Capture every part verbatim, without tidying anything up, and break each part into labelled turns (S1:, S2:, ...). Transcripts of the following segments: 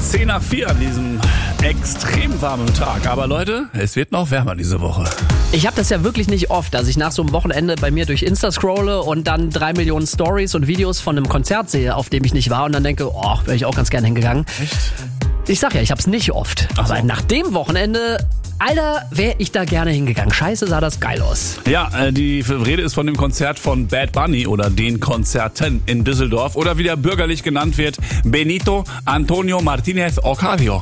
S1: zehn nach vier an diesem extrem warmen Tag. Aber Leute, es wird noch wärmer diese Woche.
S2: Ich habe das ja wirklich nicht oft, dass ich nach so einem Wochenende bei mir durch Insta scrolle und dann drei Millionen Stories und Videos von einem Konzert sehe, auf dem ich nicht war und dann denke, oh, wäre ich auch ganz gerne hingegangen.
S1: Echt?
S2: Ich sag ja, ich hab's nicht oft.
S1: Ach so.
S2: Aber nach dem Wochenende, Alter, wäre ich da gerne hingegangen. Scheiße, sah das geil aus.
S1: Ja, äh, die Rede ist von dem Konzert von Bad Bunny oder den Konzerten in Düsseldorf oder wie der bürgerlich genannt wird, Benito Antonio Martinez Ocasio.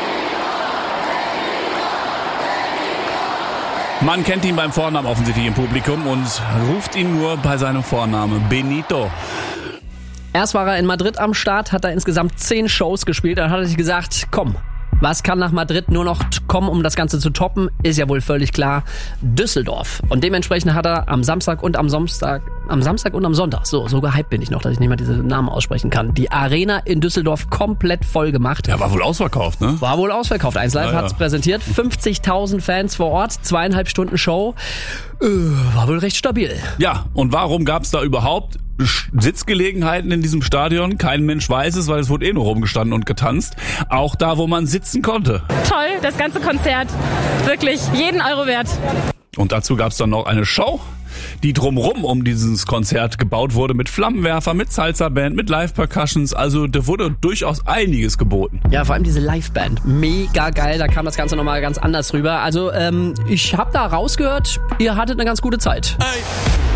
S1: Man kennt ihn beim Vornamen offensichtlich im Publikum und ruft ihn nur bei seinem Vornamen Benito.
S2: Erst war er in Madrid am Start, hat da insgesamt zehn Shows gespielt. Dann hat er sich gesagt, komm, was kann nach Madrid nur noch kommen, um das Ganze zu toppen? Ist ja wohl völlig klar, Düsseldorf. Und dementsprechend hat er am Samstag und am Samstag, am Samstag und am Sonntag, so, so gehypt bin ich noch, dass ich nicht mal diese Namen aussprechen kann, die Arena in Düsseldorf komplett voll gemacht.
S1: Ja, war wohl ausverkauft, ne?
S2: War wohl ausverkauft. eins Live
S1: ja, ja.
S2: hat's präsentiert. fünfzigtausend Fans vor Ort, zweieinhalb Stunden Show. Äh, war wohl recht stabil.
S1: Ja, und warum gab's da überhaupt Sitzgelegenheiten in diesem Stadion? Kein Mensch weiß es, weil es wurde eh nur rumgestanden und getanzt. Auch da, wo man sitzen konnte.
S3: Toll, das ganze Konzert. Wirklich jeden Euro wert.
S1: Und dazu gab's dann noch eine Show, die drumrum um dieses Konzert gebaut wurde mit Flammenwerfer, mit Salsa-Band, mit Live-Percussions. Also da wurde durchaus einiges geboten.
S2: Ja, vor allem diese Liveband. Mega geil, da kam das Ganze nochmal ganz anders rüber. Also ähm, ich hab da rausgehört, ihr hattet eine ganz gute Zeit.
S1: Hey.